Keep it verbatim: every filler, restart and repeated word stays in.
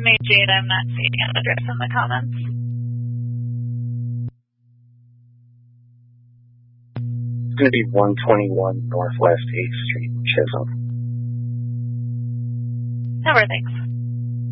me, Jade. I'm not seeing an address in the comments. It's going to be one twenty-one Northwest eighth Street, Chisholm. Never, thanks.